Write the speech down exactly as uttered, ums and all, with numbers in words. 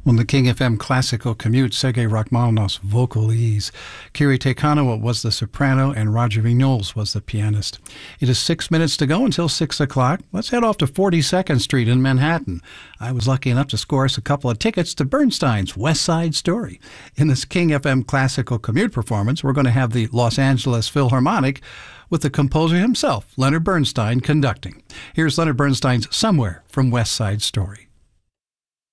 On the King F M Classical Commute, Sergei Rachmaninoff's vocal ease. Kiri Te Kanawa was the soprano and Roger Vignoles was the pianist. It is six minutes to go until six o'clock. Let's head off to forty-second Street in Manhattan. I was lucky enough to score us a couple of tickets to Bernstein's West Side Story. In this King F M Classical Commute performance, we're going to have the Los Angeles Philharmonic with the composer himself, Leonard Bernstein, conducting. Here's Leonard Bernstein's Somewhere from West Side Story.